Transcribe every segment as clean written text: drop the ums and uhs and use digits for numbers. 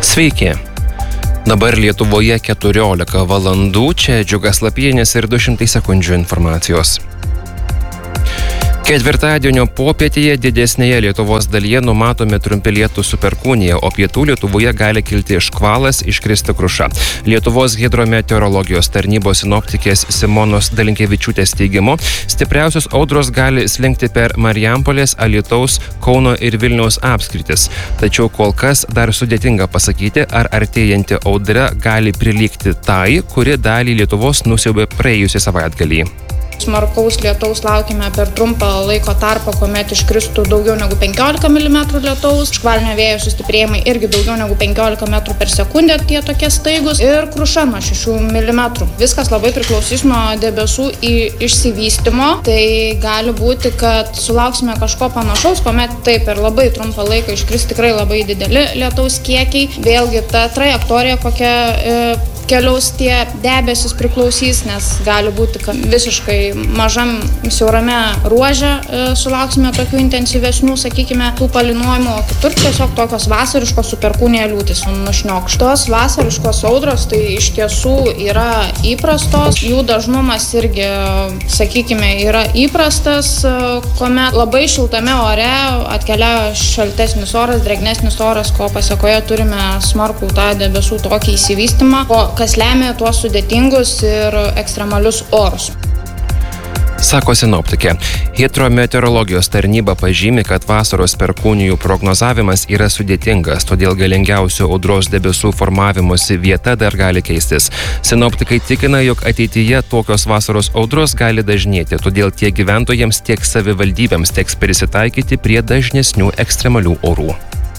Sveiki. Dabar Lietuvoje 14 valandų, čia Džiugas Lapienis ir 200 sekundžių informacijos. Ketvirtadienio popietėje didesnėje Lietuvos dalyje numatomi trumpi lietūs su perkūnija, o pietų Lietuvoje gali kilti škvalas, iškristi kruša. Lietuvos hidrometeorologijos tarnybos sinoptikės Simonos Dalinkevičiūtės teigimu, stipriausios audros gali slinkti per Marijampolės, Alytaus, Kauno ir Vilniaus apskritis. Tačiau kol kas dar sudėtinga pasakyti, ar artėjanti audra gali prilygti tai, kuri dalį Lietuvos nusiaubė praėjusį savaitgalį. Smarkaus lietaus laukime per trumpą laiko tarpą, kuomet iškristų daugiau negu 15 mm lietaus. Škvalinio vėjo sustiprėjimai irgi daugiau negu 15 m per sekundę, tie tokie staigus. Ir kruša nuo 6 mm. Viskas labai priklausys nuo debesų išsivystymo. Tai gali būti, kad sulauksime kažko panašaus, kuomet taip per labai trumpą laiką iškris tikrai labai dideli lietaus kiekiai. Vėlgi ta trajektorija, kokia keliaus tie debesis priklausys, nes gali būti, kad visiškai mažam siaurame ruože sulauksime tokių intensyvesnių, sakykime, tų palynojimų, o kitur tiesiog tokios vasariškos su perkūnija liūtys nušniokš. Tos vasariškos audros tai iš tiesų yra įprastos, jų dažnumas irgi, sakykime, yra įprastas, kuomet labai šiltame ore atkeliauja šaltesnis oras, drėgnesnis oras, ko pasekoje turime smarkų tą debesų tokį įsivystymą, kas lemia tuos sudėtingus ir ekstremalius orus. Sako sinoptikė. Hidrometeorologijos tarnyba pažymi, kad vasaros perkūnijų prognozavimas yra sudėtingas, todėl galingiausių audros debesų formavimosi vieta dar gali keistis. Sinoptikai tikina, jog ateityje tokios vasaros audros gali dažnėti, todėl tiek gyventojams, tiek savivaldybėms teks prisitaikyti prie dažnesnių ekstremalių orų.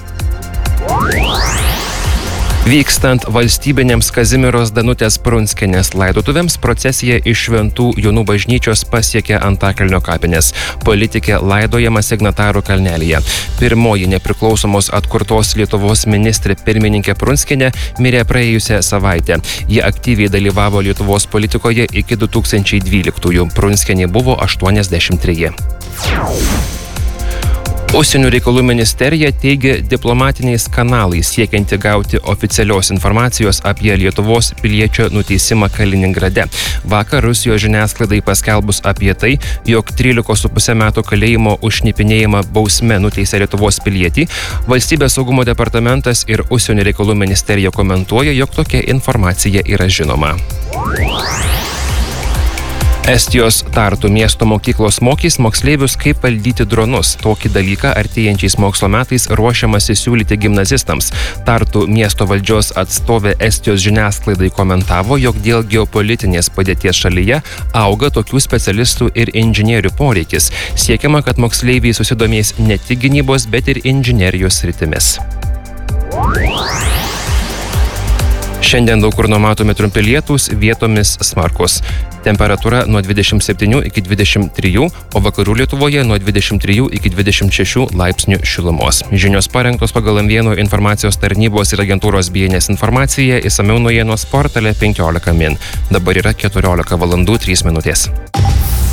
Vykstant valstybinėms Kazimieros Danutės Prunskienės laidotuvėms, procesija iš Šventų Jonų bažnyčios pasiekė Antakalnio kapines. Politikė laidojama Signatarų kalnelyje. Pirmoji nepriklausomos atkurtos Lietuvos ministrė pirmininkė Prunskienė mirė praėjusią savaitę. Ji aktyviai dalyvavo Lietuvos politikoje iki 2012-ųjų. Prunskienė buvo 83. Užsienio reikalų ministerija teigia diplomatiniais kanalais siekianti gauti oficialios informacijos apie Lietuvos piliečio nuteisimą Kaliningrade. Vakar Rusijos žiniasklaidai paskelbus apie tai, jog 13,5 metų kalėjimo už šnipinėjimą bausme nuteisė Lietuvos pilietį, Valstybės saugumo departamentas ir Užsienio reikalų ministerija komentuoja, jog tokia informacija yra žinoma. Estijos Tartu miesto mokyklos mokys moksleivius, kaip valdyti dronus. Tokį dalyką artėjančiais mokslo metais ruošiamasi siūlyti gimnazistams. Tartu miesto valdžios atstovė Estijos žiniasklaidai komentavo, jog dėl geopolitinės padėties šalyje auga tokių specialistų ir inžinierių poreikis. Siekiama, kad moksleiviai susidomės ne tik gynybos, bet ir inžinerijos sritimis. Šiandien daug kur numatomi trumpi lietūs, vietomis smarkus. Temperatūra nuo 27 iki 23, o vakarų Lietuvoje nuo 23 iki 26 laipsnių šilumos. Žinios parengtos pagal M1 informacijos tarnybos ir agentūros BNS informaciją, išsamiau naujienos portale 15 min. Dabar yra 14 valandų 3 minutės.